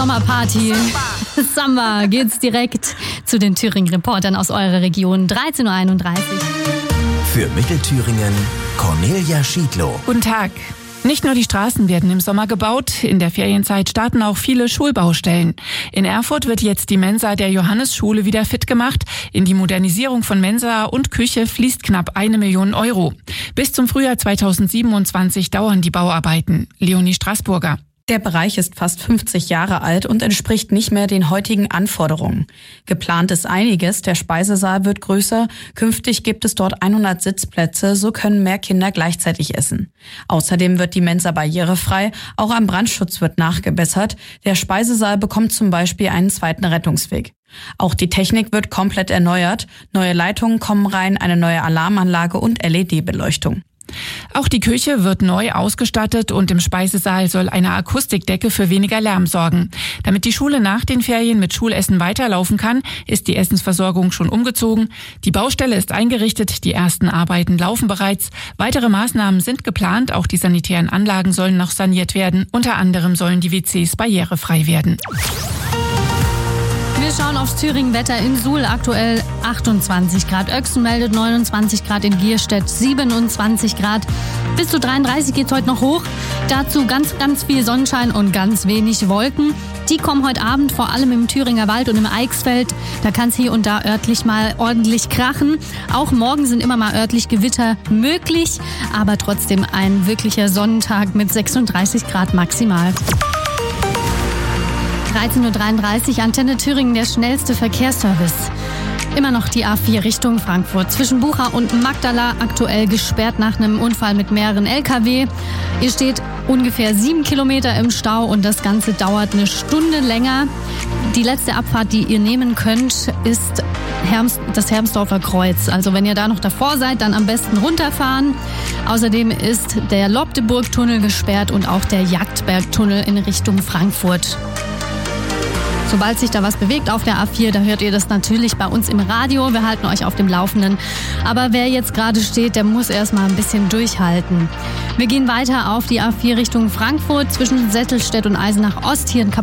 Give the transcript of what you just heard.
Sommerparty. Samba geht's direkt zu den Thüringen-Reportern aus eurer Region. 13.31 Uhr. Für Mittelthüringen Cornelia Schiedlow. Guten Tag. Nicht nur die Straßen werden im Sommer gebaut, in der Ferienzeit starten auch viele Schulbaustellen. In Erfurt wird jetzt die Mensa der Johannesschule wieder fit gemacht. In die Modernisierung von Mensa und Küche fließt knapp 1 Million Euro. Bis zum Frühjahr 2027 dauern die Bauarbeiten. Leonie Straßburger. Der Bereich ist fast 50 Jahre alt und entspricht nicht mehr den heutigen Anforderungen. Geplant ist einiges, der Speisesaal wird größer, künftig gibt es dort 100 Sitzplätze, so können mehr Kinder gleichzeitig essen. Außerdem wird die Mensa barrierefrei, auch am Brandschutz wird nachgebessert, der Speisesaal bekommt zum Beispiel einen zweiten Rettungsweg. Auch die Technik wird komplett erneuert, neue Leitungen kommen rein, eine neue Alarmanlage und LED-Beleuchtung. Auch die Küche wird neu ausgestattet und im Speisesaal soll eine Akustikdecke für weniger Lärm sorgen. Damit die Schule nach den Ferien mit Schulessen weiterlaufen kann, ist die Essensversorgung schon umgezogen. Die Baustelle ist eingerichtet, die ersten Arbeiten laufen bereits. Weitere Maßnahmen sind geplant, auch die sanitären Anlagen sollen noch saniert werden. Unter anderem sollen die WCs barrierefrei werden. Wir schauen aufs Thüringen-Wetter. In Suhl aktuell 28 Grad. Oechsen meldet 29 Grad, in Gierstedt 27 Grad. Bis zu 33 geht's heute noch hoch. Dazu ganz, ganz viel Sonnenschein und ganz wenig Wolken. Die kommen heute Abend vor allem im Thüringer Wald und im Eichsfeld. Da kann es hier und da örtlich mal ordentlich krachen. Auch morgen sind immer mal örtlich Gewitter möglich. Aber trotzdem ein wirklicher Sonnentag mit 36 Grad maximal. 13.33 Uhr, Antenne Thüringen, der schnellste Verkehrsservice. Immer noch die A4 Richtung Frankfurt. Zwischen Bucha und Magdala aktuell gesperrt nach einem Unfall mit mehreren LKW. Ihr steht ungefähr 7 Kilometer im Stau und das Ganze dauert eine Stunde länger. Die letzte Abfahrt, die ihr nehmen könnt, ist das Hermsdorfer Kreuz. Also wenn ihr da noch davor seid, dann am besten runterfahren. Außerdem ist der Lobdeburg-Tunnel gesperrt und auch der Jagdberg-Tunnel in Richtung Frankfurt. Sobald sich da was bewegt auf der A4, da hört ihr das natürlich bei uns im Radio. Wir halten euch auf dem Laufenden. Aber wer jetzt gerade steht, der muss erstmal ein bisschen durchhalten. Wir gehen weiter auf die A4 Richtung Frankfurt zwischen Settelstedt und Eisenach Ost. Hier ein